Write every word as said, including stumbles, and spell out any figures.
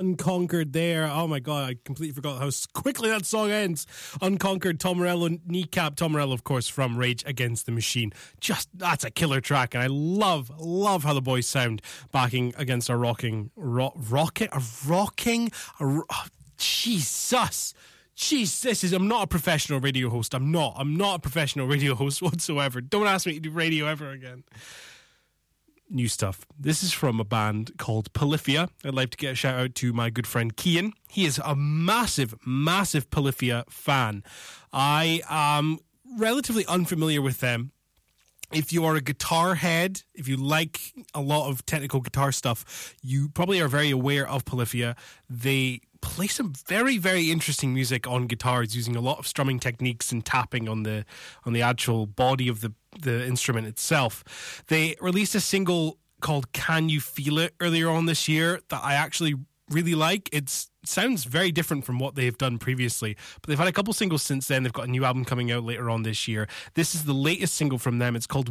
Unconquered there. Oh my god, I completely forgot how quickly that song ends. Unconquered, Tom Morello, Kneecap. Tom Morello, of course, from Rage Against the Machine. Just, that's a killer track, and I love, love how the boys sound backing against a rocking, ro- rocket, a rocking, a ro- oh, Jesus. Jeez, this is, I'm not a professional radio host. I'm not. I'm not a professional radio host whatsoever. Don't ask me to do radio ever again. New stuff. This is from a band called Polyphia. I'd like to get a shout out to my good friend Kian. He is a massive, massive Polyphia fan. I am relatively unfamiliar with them. If you are a guitar head, if you like a lot of technical guitar stuff, you probably are very aware of Polyphia. They play some very, very interesting music on guitars using a lot of strumming techniques and tapping on the on the actual body of the, the instrument itself. They released a single called Can You Feel It earlier on this year that I actually really like. It sounds very different from what they've done previously, but they've had a couple singles since then. They've got a new album coming out later on this year. This is the latest single from them. It's called